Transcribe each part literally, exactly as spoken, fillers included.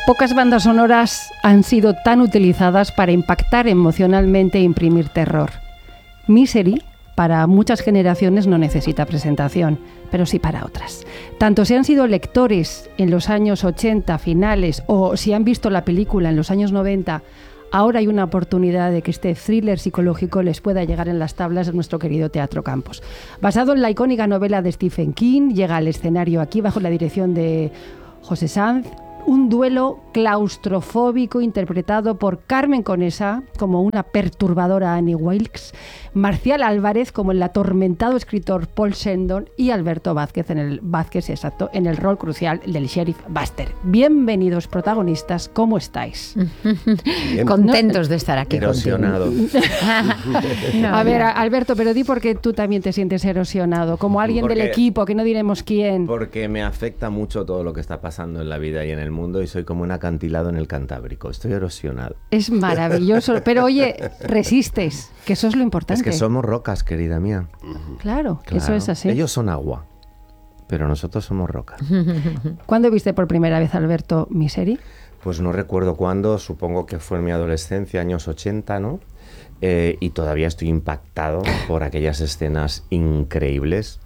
Pocas bandas sonoras han sido tan utilizadas para impactar emocionalmente e imprimir terror. Misery, para muchas generaciones, no necesita presentación, pero sí para otras. Tanto si han sido lectores en los años ochenta finales o si han visto la película en los años noventa, ahora hay una oportunidad de que este thriller psicológico les pueda llegar en las tablas de nuestro querido Teatro Campos. Basado en la icónica novela de Stephen King, llega al escenario aquí bajo la dirección de José Sanz, un duelo claustrofóbico interpretado por Carmen Conesa como una perturbadora Annie Wilkes, Marcial Álvarez como el atormentado escritor Paul Sheldon y Alberto Vázquez en el Vázquez exacto en el rol crucial del sheriff Buster. Bienvenidos protagonistas, ¿cómo estáis? Bien. Contentos de estar aquí. Erosionado. no, a ver, Alberto, pero di por qué tú también te sientes erosionado, como alguien porque, del equipo, que no diremos quién. Porque me afecta mucho todo lo que está pasando en la vida y en el mundo y soy como un acantilado en el Cantábrico. Estoy erosionado. Es maravilloso, pero oye, resistes, que eso es lo importante. Es que somos rocas, querida mía. Claro, claro, eso es así. Ellos son agua, pero nosotros somos rocas. ¿Cuándo viste por primera vez, Alberto, Misery? Pues no recuerdo cuándo, supongo que fue en mi adolescencia, años ochenta, ¿no? Eh, y todavía estoy impactado por aquellas escenas increíbles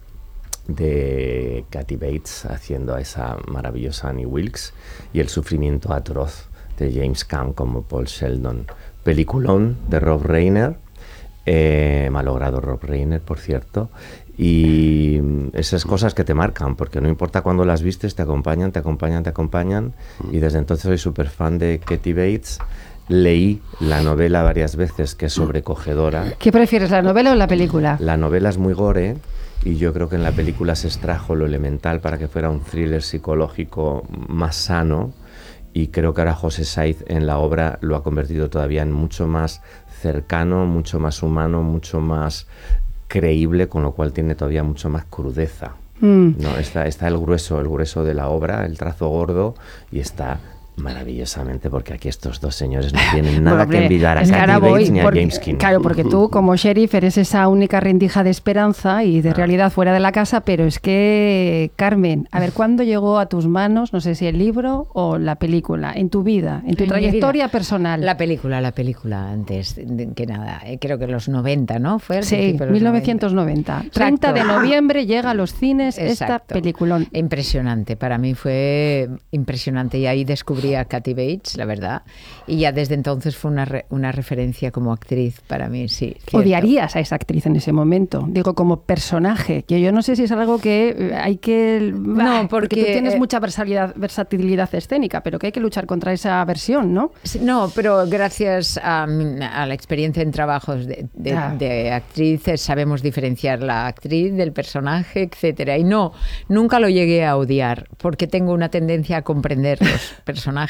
de Kathy Bates haciendo a esa maravillosa Annie Wilkes y el sufrimiento atroz de James Caan como Paul Sheldon. Peliculón de Rob Reiner, eh, malogrado Rob Reiner, por cierto, y esas cosas que te marcan, porque no importa cuándo las vistes, te acompañan, te acompañan, te acompañan, y desde entonces soy súper fan de Kathy Bates. Leí la novela varias veces, que es sobrecogedora. ¿Qué prefieres, la novela o la película? La novela es muy gore, y yo creo que en la película se extrajo lo elemental para que fuera un thriller psicológico más sano, y creo que ahora José Saiz en la obra lo ha convertido todavía en mucho más cercano, mucho más humano, mucho más creíble, con lo cual tiene todavía mucho más crudeza. Mm. No, está, está el grueso, el grueso de la obra, el trazo gordo, y está maravillosamente, porque aquí estos dos señores no tienen nada bueno, que envidiar a Kathy Bates ni a porque, James King. Claro, porque tú como sheriff eres esa única rendija de esperanza y de ah. realidad fuera de la casa, pero es que, Carmen, a ver, ¿cuándo llegó a tus manos, no sé si el libro o la película, en tu vida, en tu en trayectoria personal? La película, la película, antes de que nada, creo que en los noventa, ¿no? Fue sí, mil novecientos noventa. Exacto. treinta de noviembre llega a los cines Exacto. esta peliculón. Impresionante, para mí fue impresionante y ahí descubrí a Kathy Bates, la verdad, y ya desde entonces fue una, re, una referencia como actriz para mí, sí. Cierto. ¿Odiarías a esa actriz en ese momento? Digo, como personaje, que yo no sé si es algo que hay que... No, porque, porque tú tienes eh, mucha versatilidad, versatilidad escénica, pero que hay que luchar contra esa versión, ¿no? No, pero gracias a, a la experiencia en trabajos de, de, ah. de actrices sabemos diferenciar la actriz del personaje, etcétera. Y no, nunca lo llegué a odiar, porque tengo una tendencia a comprender los personajes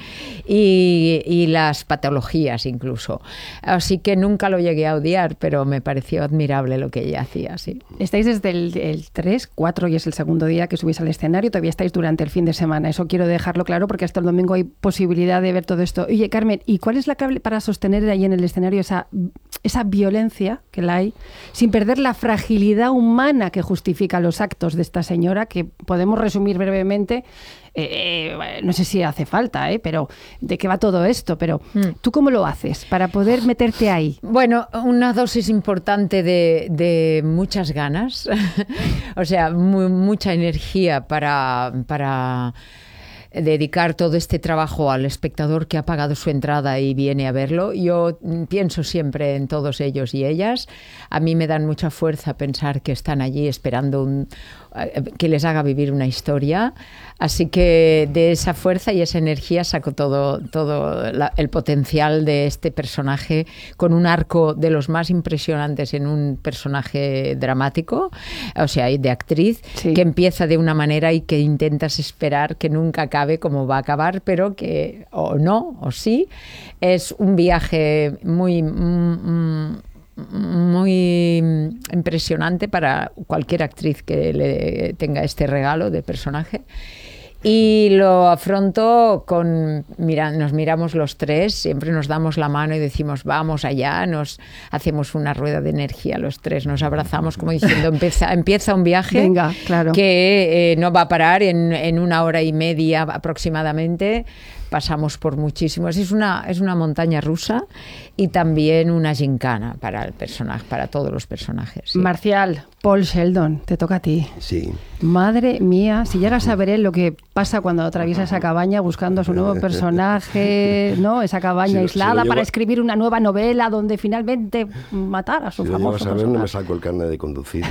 y, y las patologías incluso. Así que nunca lo llegué a odiar, pero me pareció admirable lo que ella hacía, sí. Estáis desde el, el tres, cuatro y es el segundo día que subís al escenario, todavía estáis durante el fin de semana. Eso quiero dejarlo claro porque hasta el domingo hay posibilidad de ver todo esto. Oye, Carmen, ¿y cuál es la clave para sostener ahí en el escenario esa, esa violencia que la hay, sin perder la fragilidad humana que justifica los actos de esta señora, que podemos resumir brevemente? Eh, eh, no sé si hace falta, eh, pero de qué va todo esto, pero mm. ¿tú cómo lo haces para poder meterte ahí? Bueno, una dosis importante de, de muchas ganas, o sea, muy, mucha energía para... para dedicar todo este trabajo al espectador que ha pagado su entrada y viene a verlo. Yo pienso siempre en todos ellos y ellas. A mí me dan mucha fuerza pensar que están allí esperando un, que les haga vivir una historia. Así que de esa fuerza y esa energía saco todo, todo la, el potencial de este personaje, con un arco de los más impresionantes en un personaje dramático, o sea, de actriz, sí. que empieza de una manera y que intentas esperar que nunca acabe cómo va a acabar, pero que o no, o sí. Es un viaje muy... Mm, muy impresionante para cualquier actriz que le tenga este regalo de personaje. Y lo afronto con, mira, nos miramos los tres, siempre nos damos la mano y decimos vamos allá, nos hacemos una rueda de energía los tres, nos abrazamos como diciendo empieza, empieza un viaje. Venga, claro. Que eh, no va a parar en, en una hora y media aproximadamente, pasamos por muchísimos. Es una, es una montaña rusa y también una gincana para el personaje, para todos los personajes. Sí. Marcial, Paul Sheldon, te toca a ti. Sí. Madre mía, si llegas a ver lo que pasa cuando atraviesa esa cabaña buscando a su nuevo personaje, ¿no? Esa cabaña Si lo- aislada si lo llevo- para escribir una nueva novela donde finalmente matar a su Si lo famoso llevas a ver, no me personaje. saco el carnet de conducir.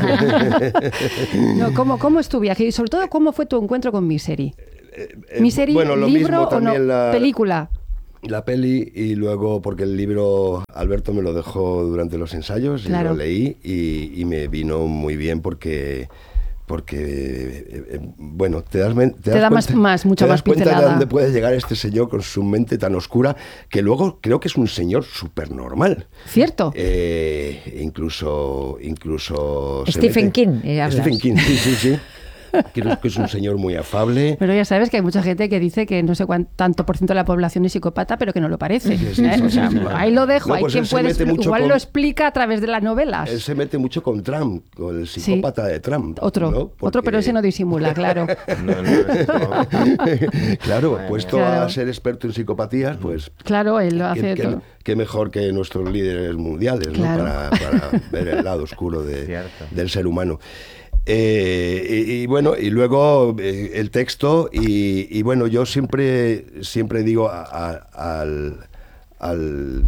No, ¿cómo, ¿Cómo es tu viaje? Y sobre todo, ¿cómo fue tu encuentro con Misery? Eh, ¿Misery, bueno, lo libro mismo o no? también la, Película. la peli, y luego porque el libro Alberto me lo dejó durante los ensayos Claro. y lo leí y, y me vino muy bien porque porque eh, eh, bueno, te das, men- te Te das da más- cuenta, más, mucha te das más cuenta de pincelada. dónde puede llegar este señor con su mente tan oscura, que luego creo que es un señor súper normal. ¿Cierto? Eh, incluso incluso se Stephen mete- King, eh, hablas. Stephen King, sí, sí, sí. Creo que es un señor muy afable. Pero ya sabes que hay mucha gente que dice que no sé cuánto tanto por ciento de la población es psicópata, pero que no lo parece. Sí, sí, ¿eh? sí, O sea, sí, sí. ahí lo dejo. No, hay pues quien él se puede mete expli- mucho igual con- lo explica a través de las novelas. Él se mete mucho con Trump, con el psicópata de Trump. Otro, ¿no? otro, Porque- pero ese no disimula, claro. No, no, esto- Claro, puesto Claro. a ser experto en psicopatías, pues Claro, él lo qué, hace qué- todo. qué mejor que nuestros líderes mundiales, ¿no? Claro. para, para ver el lado oscuro de- Cierto. del ser humano. Eh, y, y bueno, y luego eh, el texto, y, y bueno, yo siempre, siempre digo a- a- al... al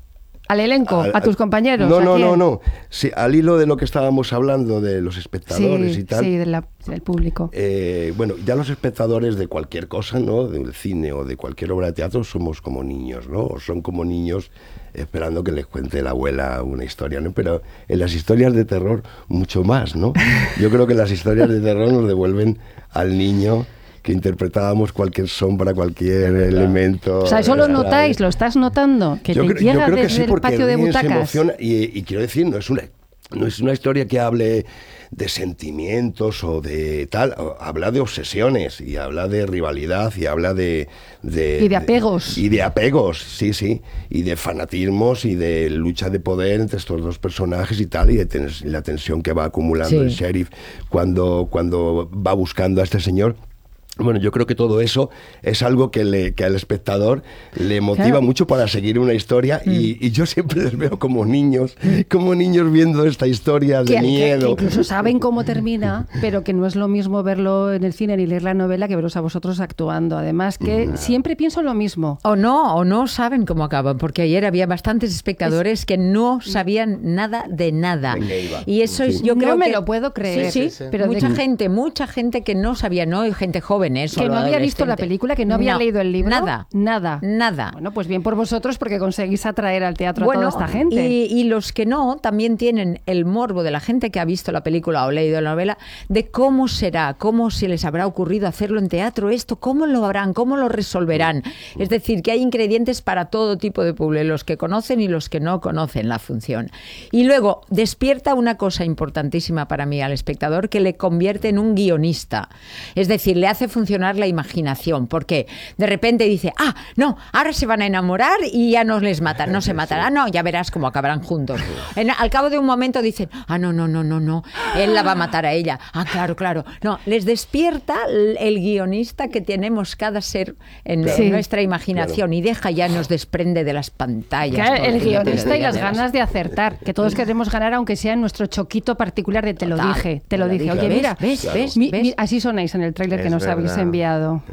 Al elenco, al- a tus compañeros. No, ¿a no, quién? no, no. Sí, al hilo de lo que estábamos hablando de los espectadores Sí, y tal. sí, de la- del público. Eh, bueno, ya los espectadores de cualquier cosa, ¿no? Del cine o de cualquier obra de teatro somos como niños, ¿no? O son como niños esperando que les cuente la abuela una historia, ¿no? Pero en las historias de terror mucho más, ¿no? Yo creo que las historias de terror nos devuelven al niño que interpretábamos cualquier sombra, cualquier elemento. O sea, eso lo extraño. notáis, lo estás notando, que Yo te creo- yo llega creo que desde sí, el porque patio de el niño se butacas. emociona, y, y quiero decir, no es una no es una historia que hable de sentimientos o de tal, o- habla de obsesiones y habla de rivalidad y habla de, de- Y de apegos. y de apegos, sí, sí, y de fanatismos y de lucha de poder entre estos dos personajes y tal, y de tens- la tensión que va acumulando Sí. el sheriff cuando, cuando va buscando a este señor. Bueno, yo creo que todo eso es algo que, le, que al espectador le motiva Claro. mucho para seguir una historia, y, y yo siempre les veo como niños, como niños viendo esta historia de Que, que- que miedo. incluso saben cómo termina, pero que no es lo mismo verlo en el cine ni leer la novela que veros a vosotros actuando. Además, que siempre pienso lo mismo. O no, o no saben cómo acaban, porque ayer había bastantes espectadores que no sabían nada de nada. De qué iba. Y eso es, Sí. yo No creo me que- lo puedo creer. Sí, sí, Sí, sí. pero de- mucha gente, mucha gente que no sabía, no, y gente joven, eso. Que no había visto la película, que no había leído el libro. Nada. Nada. Nada. Bueno, pues bien por vosotros, porque conseguís atraer al teatro a toda esta gente. Y, y los que no, también tienen el morbo de la gente que ha visto la película o leído la novela, de cómo será, cómo se les habrá ocurrido hacerlo en teatro, esto, cómo lo harán, cómo lo resolverán. Es decir, que hay ingredientes para todo tipo de público, los que conocen y los que no conocen la función. Y luego despierta una cosa importantísima para mí al espectador, que le convierte en un guionista. Es decir, le hace funcionar la imaginación, porque de repente dice, ah, no, ahora se van a enamorar y ya no les matan, no se matarán, no, ya verás cómo acabarán juntos. En- al cabo de un momento dicen, ah, no, no, no, no, no, él la va a matar a ella. Ah, claro, claro. No, les despierta el, el guionista que tenemos cada ser en, Sí. en nuestra imaginación, y deja, ya nos desprende de las pantallas. Claro, el porque no te lo guionista y digan las de las- ganas de acertar, que todos queremos ganar, aunque sea en nuestro choquito particular de te lo Total, dije, te lo dije. Oye, ¿Ves? mira, ¿Ves? ¿Ves? mi- ¿Ves? mi- así sonáis en el tráiler que Es nos habéis verdad. enviado.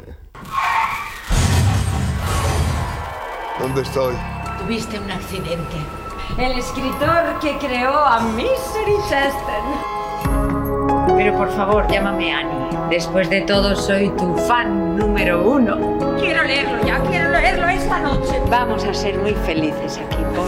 ¿Dónde estoy? Tuviste un accidente. El escritor que creó a Misery Chastain. Pero por favor, llámame Annie. Después de todo, soy tu fan número uno. Quiero leerlo ya, quiero leerlo esta noche. Vamos a ser muy felices aquí, Paul.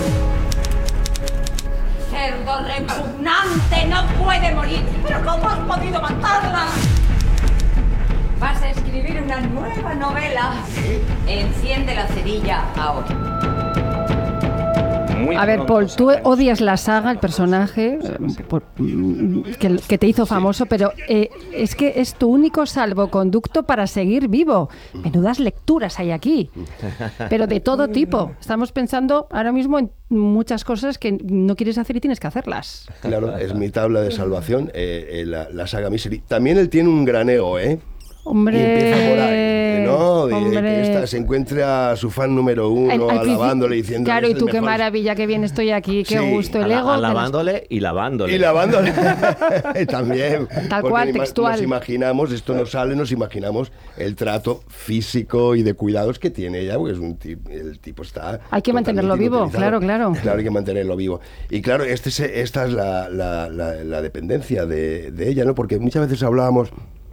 Cerdo repugnante, no puede morir. ¿Pero cómo has podido matarla? Vas a escribir una nueva novela. Enciende la cerilla ahora. Muy A ver, pronto Paul, tú sabremos. odias la saga, el personaje eh, por- mm, que, que te hizo famoso, pero eh, es que es tu único salvoconducto para seguir vivo. Menudas lecturas hay aquí, pero de todo tipo. Estamos pensando ahora mismo en muchas cosas que no quieres hacer y tienes que hacerlas. Claro, es mi tabla de salvación, eh, eh, la, la saga Misery. También él tiene un gran ego, ¿eh? Hombre, Y empieza por ahí, ¿no? Y, eh, hombre. que esta, encuentra, se encuentra a su fan número uno al- al alabándole, principio- diciendo... Claro, "Es y el tú qué mejor". maravilla, qué bien estoy aquí, qué Sí, gusto, el Ala- ego. te las- alabándole y lavándole. Y lavándole. También. Tal Porque cual, ima- textual. Nos imaginamos, esto nos sale, nos imaginamos el trato físico y de cuidados que tiene ella, porque es un tipo, el tipo está... Hay que mantenerlo totalmente vivo, inutilizado. claro, claro. Claro, hay que mantenerlo vivo. Y claro, este es- esta es la, la- la- la dependencia de, de ella, ¿no? Porque muchas veces hablábamos...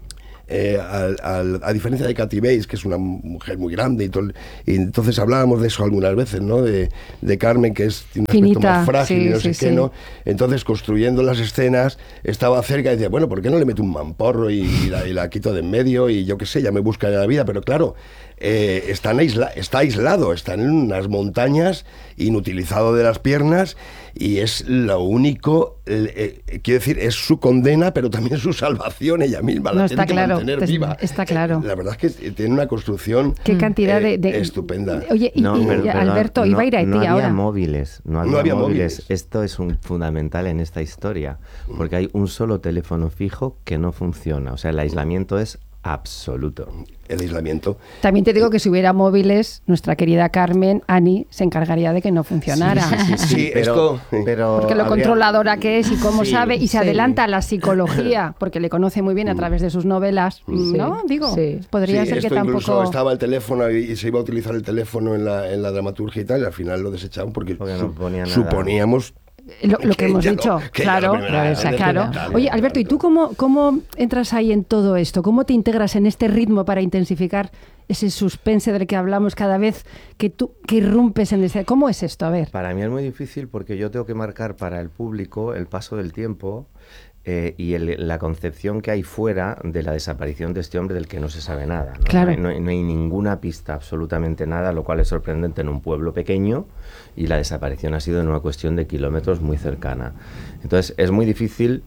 Eh, al- al- a diferencia de Kathy Bates, que es una mujer muy grande, y, todo, y entonces hablábamos de eso algunas veces, ¿no? De, de Carmen, que es tiene un aspecto Finita, más frágil sí, y no sí, sé qué, sí. ¿no? Entonces, construyendo las escenas, estaba cerca y decía, bueno, ¿por qué no le meto un mamporro y, y la, y la quito de en medio? Y yo qué sé, ya me busca la vida, pero claro, eh, están aisla- está aislado, está en unas montañas, inutilizado de las piernas, y es lo único, eh, eh, quiero decir, es su condena, pero también su salvación ella misma, la No, tiene está que claro, mantener es- viva. está claro. Eh, La verdad es que tiene una construcción Qué cantidad de, eh, de- estupenda. Oye, y, No, y, pero- perdón, Alberto, no- iba a ir a ti no había ahora. móviles, no había, No había móviles. móviles. Esto es un fundamental en esta historia, porque hay un solo teléfono fijo que no funciona. O sea, el aislamiento es absoluto. El aislamiento. También te digo que si hubiera móviles, nuestra querida Carmen, Ani, se encargaría de que no funcionara. Sí, sí, sí, Sí, pero, esto- pero Porque lo habría- controladora que es y cómo Sí, sabe y se sí. adelanta a la psicología, porque le conoce muy bien a través de sus novelas, ¿no? Sí, Digo, sí. podría Sí, ser que esto incluso tampoco... estaba el teléfono y, y se iba a utilizar el teléfono en la, en la dramaturgia y tal, y al final lo desechaban porque, Porque no su- ponía nada. Lo, suponíamos lo que que hemos ella no- dicho, que ella claro, la primera vez claro, de claro. Italia, Oye, Alberto, ¿y tú cómo, cómo entras ahí en todo esto? ¿Cómo te integras en este ritmo para intensificar ese suspense del que hablamos cada vez que tú que irrumpes en ese... ¿Cómo es esto? A ver. Para mí es muy difícil porque yo tengo que marcar para el público el paso del tiempo eh, y el- la concepción que hay fuera de la desaparición de este hombre del que no se sabe nada. ¿no? Claro. No, hay, no hay- no hay ninguna pista, absolutamente nada, lo cual es sorprendente en un pueblo pequeño y la desaparición ha sido en una cuestión de kilómetros muy cercana. Entonces es muy difícil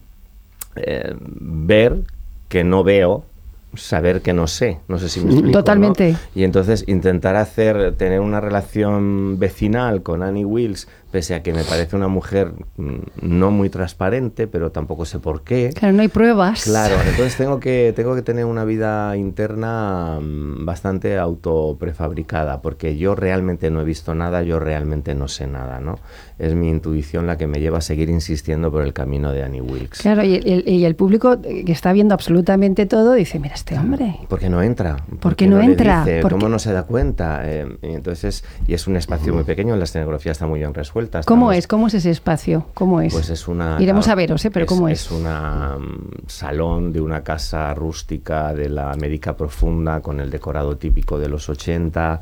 eh, ver que no veo, saber que no sé, no sé si me explico, Totalmente. ¿no? Y entonces intentar hacer, tener una relación vecinal con Annie Wilkes, pese a que me parece una mujer mm, no muy transparente, pero tampoco sé por qué. Claro, no hay pruebas. Claro, entonces tengo que, tengo que tener una vida interna mm, bastante autoprefabricada, porque yo realmente no he visto nada, yo realmente no sé nada, ¿no? Es mi intuición la que me lleva a seguir insistiendo por el camino de Annie Wilkes. Claro, y el, y el público que está viendo absolutamente todo dice, mira, este hombre... ¿Por qué no entra? ¿Por qué no le entra? dice? ¿Por ¿Cómo qué? no se da cuenta? Eh, y entonces, y es un espacio muy pequeño, la escenografía está muy bien resuelta. ¿Cómo estamos- es? ¿Cómo es ese espacio? ¿Cómo es? Pues es una... Iremos a veros, ¿eh? Pero ¿cómo es? Es un salón de una casa rústica de la América profunda con el decorado típico de los ochenta.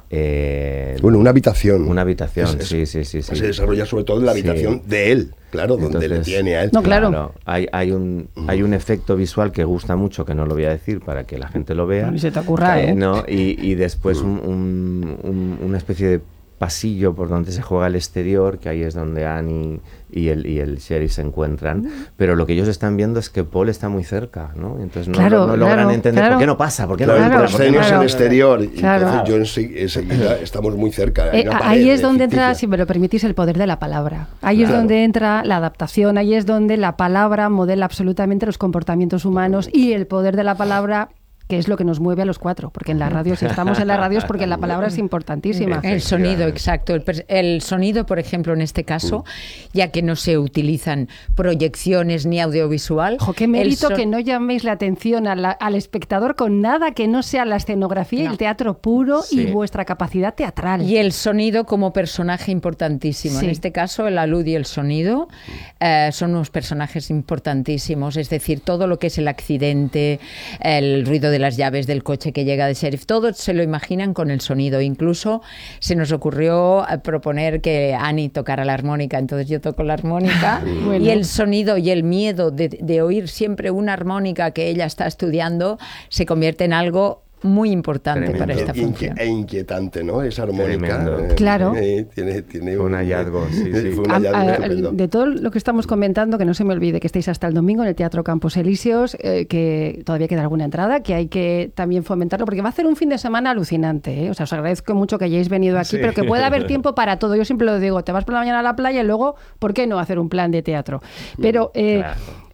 eh, Bueno, una habitación. una habitación, Es- es- sí, sí, sí, sí. Se desarrolla sobre todo en la Sí. habitación de él, claro, donde le Entonces, tiene a él. No, claro. Hay, hay, un, hay un efecto visual que gusta mucho, que no lo voy a decir para que la gente lo vea. Ni se te ocurra, Eh, ¿eh? ¿no? y, y después un- un- un- una especie de pasillo por donde se juega el exterior, que ahí es donde Annie y el, y el sheriff se encuentran. Pero lo que ellos están viendo es que Paul está muy cerca, ¿no? Entonces no, Claro, no logran claro, entender claro. por qué no pasa, por qué no Claro, Claro, el entra, por qué proscenio no- es el claro. exterior. y Claro. Entonces yo ense- enseguida estamos muy cerca. hay Eh, una ahí pared es donde entra, ficticia. si me lo permitís, el poder de la palabra. Ahí es Claro. donde entra la adaptación, ahí es donde la palabra modela absolutamente los comportamientos humanos y el poder de la palabra, que es lo que nos mueve a los cuatro. Porque en la radio, si estamos en la radio es porque la palabra es importantísima. El sonido, exacto. El, pers- el sonido, por ejemplo, en este caso, ya que no se utilizan proyecciones ni audiovisual. Ojo, qué el mérito son- que no llaméis la atención a la- al espectador con nada que no sea la escenografía y No. el teatro puro y Sí. vuestra capacidad teatral. Y el sonido como personaje importantísimo. Sí. En este caso, el alud y el sonido eh, son unos personajes importantísimos. Es decir, todo lo que es el accidente, el ruido de las llaves del coche que llega de sheriff, todo se lo imaginan con el sonido. Incluso se nos ocurrió eh, proponer que Annie tocara la armónica. Entonces yo toco la armónica Bueno. y el sonido y el miedo de, de oír siempre una armónica que ella está estudiando se convierte en algo muy importante Tremendo. para esta Inque- función. E inquietante, ¿no? Esa armónica. Tremendo. eh, Claro. eh, tiene, tiene Fue un hallazgo, sí, sí. Fue un A- hallazgo a- estupendo. de todo lo que estamos comentando, que no se me olvide que estáis hasta el domingo en el Teatro Campos Elíseos, eh, que todavía queda alguna entrada, que hay que también fomentarlo, porque va a ser un fin de semana alucinante. ¿eh? O sea, os agradezco mucho que hayáis venido aquí, Sí. pero que pueda haber tiempo para todo. Yo siempre lo digo, te vas por la mañana a la playa y luego, ¿por qué no hacer un plan de teatro? Pero eh, Claro.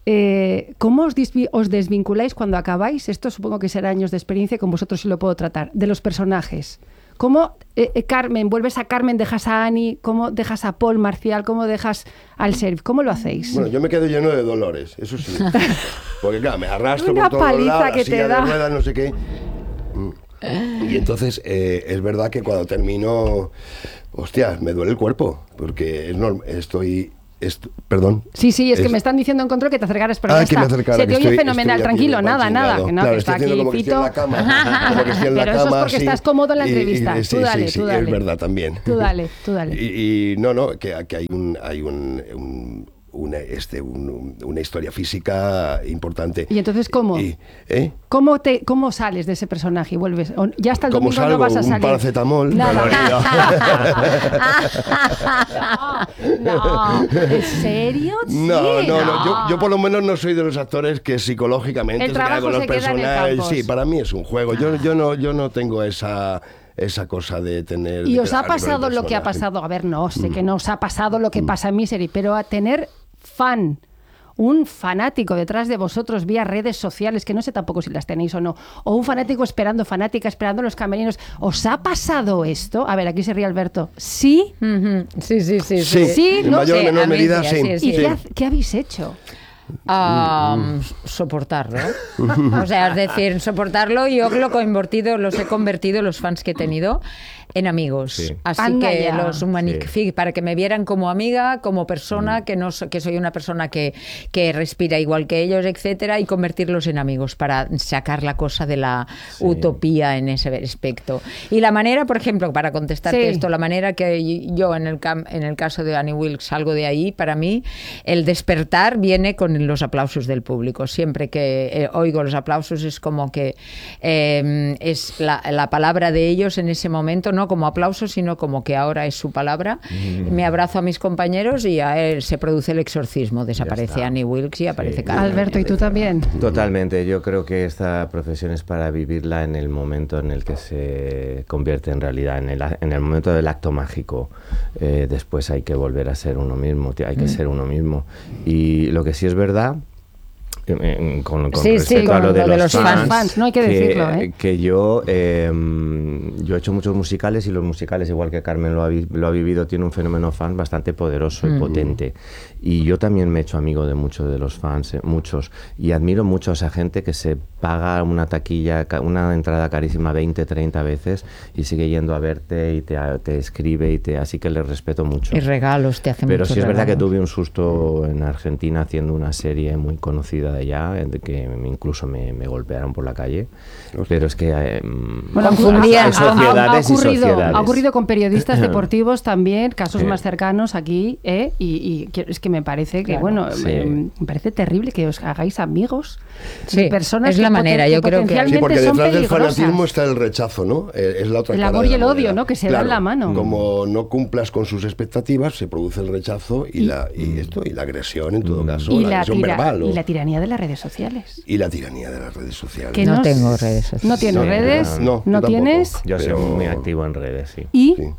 Eh, ¿Cómo os, disvi- os desvinculáis cuando acabáis? Esto supongo que será años de experiencia, con vosotros sí lo puedo tratar. De los personajes. ¿Cómo, eh, eh, Carmen, vuelves a Carmen, dejas a Annie? ¿Cómo dejas a Paul Marcial? ¿Cómo dejas al sheriff? ¿Cómo lo hacéis? Bueno, yo me quedo lleno de dolores, eso sí. Porque claro, me arrastro Una por todos paliza lados, que la te silla da. de ruedas, no sé qué. Y entonces eh, es verdad que cuando termino, hostia, me duele el cuerpo, porque es norm- estoy... Est- perdón. Sí, sí, es, Es- que me están diciendo en control que te acercaras, pero Ah, ya que me está. acercara, Se que te oye estoy- fenomenal, estoy aquí tranquilo, de nada, nada, chingado. que no, Claro, que estoy está haciendo aquí como que estoy en Fito. la cama, como que estoy en la Pero eso es cama, porque sí. estás cómodo en la Y- y- entrevista. sí, Tú dale, sí, sí, tú dale. es verdad también. Tú dale, tú dale. Y, y no, no, que, que hay un, hay un, un- una, este, un- una historia física importante. ¿Y entonces cómo? Y- ¿eh? ¿Cómo, te, ¿Cómo sales de ese personaje y vuelves? ¿O ya hasta el ¿Cómo domingo salgo? no vas a Un salir. paracetamol. Nada. No, no, no, ¿en serio? No, Sí, no, no. Yo, yo por lo menos no soy de los actores que psicológicamente El se quedan trabajo con los se queda en el personajes. campo. Sí, para mí es un juego. Yo, yo no, yo no tengo esa esa cosa de tener. ¿Y de os ha quedarme con el pasado lo que ha personaje. pasado? A ver, no, sé que no os ha pasado lo que pasa en Misery, pero a tener fan, un fanático detrás de vosotros vía redes sociales, que no sé tampoco si las tenéis o no, o un fanático esperando, fanática esperando en los camerinos. ¿Os ha pasado esto? A ver, aquí se ríe Alberto. ¿Sí? Ujú. Sí, sí, sí. Sí, Sí, en no mayor o sé, menor a mí medida, sí, sí. así es, ¿Y sí. qué, ha- qué habéis hecho? Ah, soportarlo. O sea, es decir, soportarlo. Yo lo he convertido, los he convertido, los fans que he tenido, en amigos. Sí. Así Anda que ya. los humanifiqué para que me vieran como amiga, como persona, que no so- que soy una persona que, que respira igual que ellos, etcétera, y convertirlos en amigos para sacar la cosa de la Sí. utopía en ese aspecto. Y la manera, por ejemplo, para contestarte Sí. esto, la manera que yo en el, cam- en el caso de Annie Wilkes salgo de ahí, para mí, el despertar viene con los aplausos del público. Siempre que eh, oigo los aplausos es como que eh, es la, la palabra de ellos en ese momento, no como aplausos, sino como que ahora es su palabra. Mm. Me abrazo a mis compañeros y a él se produce el exorcismo. Desaparece está. Annie Wilkes y aparece Sí. Carmen. Alberto, ¿y tú también? Totalmente, yo creo que esta profesión es para vivirla en el momento en el que se convierte en realidad, en el, en el momento del acto mágico. Eh, después hay que volver a ser uno mismo, hay que Mm. ser uno mismo. Y lo que sí es verdad, eh, eh, con, con Sí, sí, respecto a con lo de lo los, de los fans, fans, no hay que decirlo, ¿eh? que yo, eh, yo he hecho muchos musicales y los musicales, igual que Carmen lo ha, vi- lo ha vivido, tiene un fenómeno fan bastante poderoso y Mm. potente. Y yo también me he hecho amigo de muchos de los fans, eh, muchos. Y admiro mucho a esa gente que se paga una taquilla, ca- una entrada carísima veinte, treinta veces y sigue yendo a verte y te, te escribe y te... Así que les respeto mucho. Y regalos, te hacen Pero muchos sí es verdad que regalos. tuve un susto en Argentina haciendo una serie muy conocida de allá, de que me- incluso me, me golpearon por la calle. Pero es que... eh, Bueno, Confundían. ha- hay ha- ha- sociedades ha y ocurrido, sociedades. ha ocurrido con periodistas deportivos también, casos Sí. más cercanos aquí, ¿eh? y, y que- es que me parece que, Claro. bueno, Sí. me, me parece terrible que os hagáis amigos Sí, de personas es la que manera, poten- yo que creo que- Sí, potencialmente porque son detrás del peligrosas. fanatismo está el rechazo, ¿no? Eh, Es la otra El cara amor de y el la odio, moneda. ¿no? Que se Claro, dan la mano. Como no cumplas con sus expectativas, se produce el rechazo y, la y esto y la agresión en todo caso, y, la, la agresión tira- verbal. o- y la tiranía de las redes sociales. y la tiranía de las redes sociales. Que No nos- tengo redes sociales. ¿No tienes Sí, redes? no, yo ¿No tampoco. tienes? Yo soy Pero- muy activo en redes, sí. ¿Y Sí.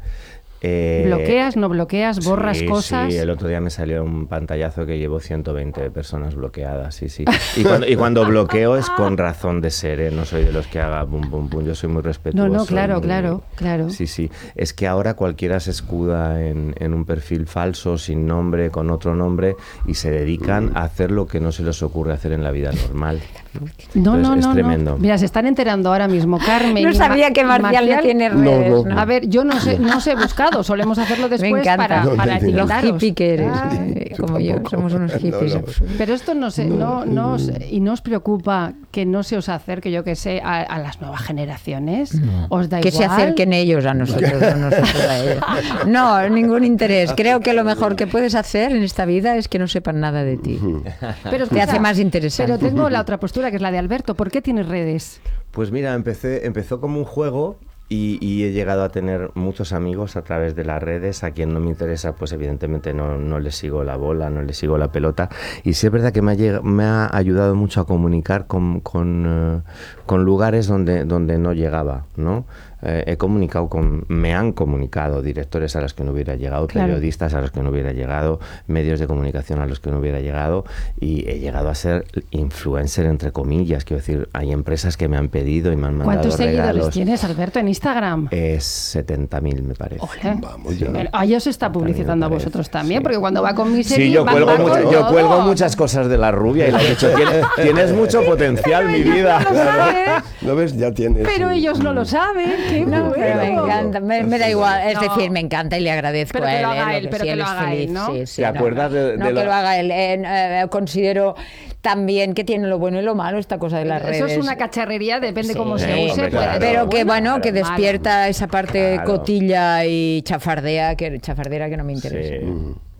Eh, bloqueas, no bloqueas, borras sí, cosas? Sí, el otro día me salió un pantallazo que llevo ciento veinte personas bloqueadas, sí, sí. Y cuando, y cuando bloqueo es con razón de ser, ¿eh? No soy de los que haga bum, bum, bum. Yo soy muy respetuoso. No, no, claro, muy- claro, claro. Sí, sí. Es que ahora cualquiera se escuda en, en un perfil falso, sin nombre, con otro nombre, y se dedican a hacer lo que no se les ocurre hacer en la vida normal. No, Entonces, no, es no, tremendo. no. Mira, se están enterando ahora mismo Carmen. No y Ma- sabía que Marcial no tiene No, redes. no. ¿no? A ver, yo no sé, no os he buscado, solemos hacerlo Me después encanta. para, No, para no, no. Lo etiquetaros. hippie que eres, Ah. eh, como yo, tampoco. somos unos No, hippies. no. absolutos. Pero esto no se, no, no os- y no os preocupa que no se os acerque, yo que sé, a, a las nuevas generaciones. ¿Os da Que igual? se acerquen ellos a nosotros, no nosotros a ellos. No, ningún interés. Creo que lo mejor que puedes hacer en esta vida es que no sepan nada de ti. Pero Te hace más interesante. Pero tengo la otra postura, que es la de Alberto. ¿Por qué tienes redes? Pues mira, empecé, empezó como un juego y, y he llegado a tener muchos amigos a través de las redes. A quien no me interesa, pues evidentemente no, no le sigo la bola, no le sigo la pelota. Y sí es verdad que me ha, lleg- me ha ayudado mucho a comunicar con, con, uh, con lugares donde, donde no llegaba, ¿no? Eh, he comunicado con, me han comunicado directores a los que no hubiera llegado, Claro. periodistas a los que no hubiera llegado, medios de comunicación a los que no hubiera llegado, y he llegado a ser influencer, entre comillas. Quiero decir, hay empresas que me han pedido y me han mandado ¿Cuántos seguidores regalos. tienes, Alberto, en Instagram? Es setenta mil, me parece. Ole. Vamos ya. Pero, ah, ya os está publicitando a me parece, vosotros también, sí. porque cuando va con Misery... Sí, yo va- cuelgo, va con mucha- yo todo. cuelgo muchas cosas de la rubia y le he dicho, tienes, tienes mucho potencial, mi vida. No lo saben, ¿No ves? Ya tienes. pero un- ellos no lo saben. ¡Qué No, bueno! pero me encanta, me, me da igual, es No. decir, me encanta y le agradezco Pero a que él. lo haga eh, él, que pero sí, que él lo es haga feliz, él, ¿no? sí, sí, ¿Te no, acuerdas no, de- no, de que la- lo haga él. eh, eh, considero también que tiene lo bueno y lo malo esta cosa de las redes. Eso es una cacharrería, depende Sí, cómo se hombre, use. claro. puede ser pero que bueno, que malo. despierta esa parte Claro. cotilla y chafardea, que chafardera que no me interesa. Sí.